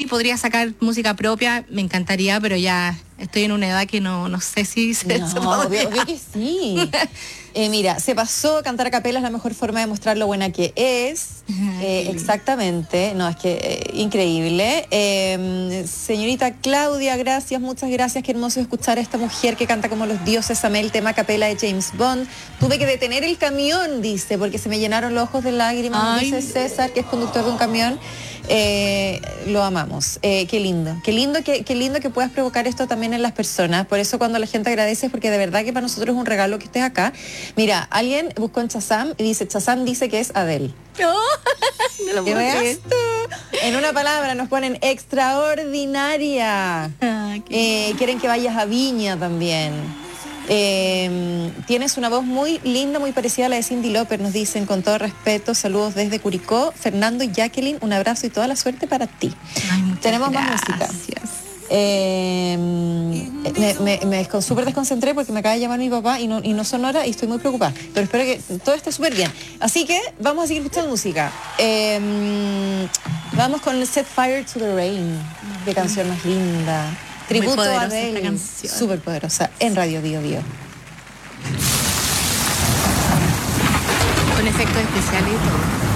podría sacar música propia, me encantaría, pero ya estoy en una edad que no sé si se obvio que sí. Mira, se pasó, cantar a capela es la mejor forma de mostrar lo buena que es. Exactamente, no, es que increíble. Señorita Claudia, gracias, muchas gracias, qué hermoso escuchar a esta mujer que canta como los dioses. Amé el tema a capela de James Bond. Tuve que detener el camión, dice, porque se me llenaron los ojos de lágrimas, dice César, que es conductor de un camión. Lo amamos, qué lindo que puedas provocar esto también en las personas. Por eso cuando la gente agradece es porque de verdad que para nosotros es un regalo que estés acá. Mira, alguien buscó en Shazam y dice, Shazam dice que es Adele. No lo puedo creer. En una palabra nos ponen extraordinaria. Quieren que vayas a Viña también. Tienes una voz muy linda, muy parecida a la de Cyndi Lauper, nos dicen, con todo respeto, saludos desde Curicó. Fernando y Jacqueline, un abrazo y toda la suerte para ti. Tenemos más música. Me súper desconcentré porque me acaba de llamar mi papá y no son horas y estoy muy preocupada, pero espero que todo esté súper bien, así que vamos a seguir escuchando música. Vamos con Set Fire to the Rain, qué canción más linda, tributo a Adele, súper poderosa, en Radio Bio Bio, con efectos especiales y todo.